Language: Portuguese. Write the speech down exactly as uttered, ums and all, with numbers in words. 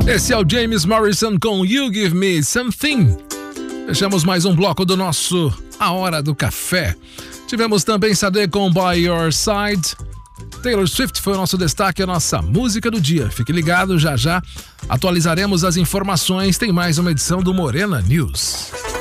Esse é o James Morrison com You Give Me Something. Fechamos mais um bloco do nosso A Hora do Café. Tivemos também Sade com By Your Side. Taylor Swift foi o nosso destaque, a nossa música do dia. Fique ligado, já já atualizaremos as informações. Tem mais uma edição do Morena News.